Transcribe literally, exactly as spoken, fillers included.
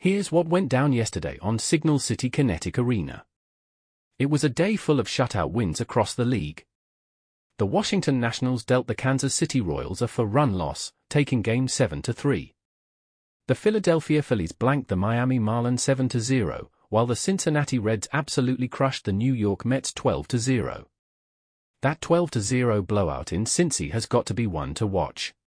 Here's what went down yesterday on Signal City Kinetic Arena. It was a day full of shutout wins across the league. The Washington Nationals dealt the Kansas City Royals a four-run loss, taking Game seven to three. The Philadelphia Phillies blanked the Miami Marlins seven to zero, while the Cincinnati Reds absolutely crushed the New York Mets twelve to zero. That twelve to zero blowout in Cincy has got to be one to watch.